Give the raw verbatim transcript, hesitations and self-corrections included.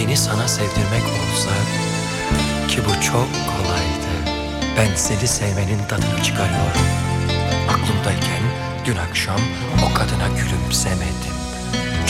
beni sana sevdirmek olsa, ki bu çok kolaydı. Ben seni sevmenin tadını çıkarıyorum. Aklımdayken dün akşam o kadına gülümsemedim.